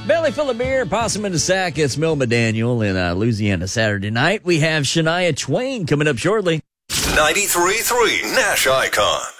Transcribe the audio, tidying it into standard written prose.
Belly full of beer, possum in the sack. It's Milma Daniel in Louisiana Saturday night. We have Shania Twain coming up shortly. 93.3 Nash Icon.